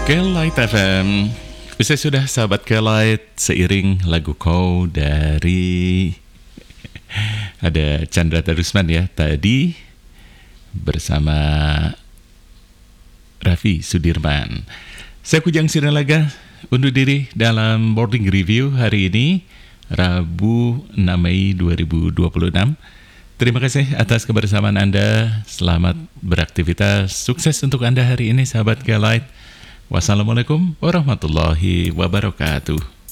Kelight FM. Usai sudah sahabat Kelight, seiring lagu Kau dari ada Chandra Darusman ya tadi bersama Raffi Sudirman. Saya Kujang Siralaga undur diri dalam boarding review hari ini Rabu 6 Mei 2026. Terima kasih atas kebersamaan Anda. Selamat beraktivitas. Sukses untuk Anda hari ini sahabat Kelight. Wassalamualaikum warahmatullahi wabarakatuh.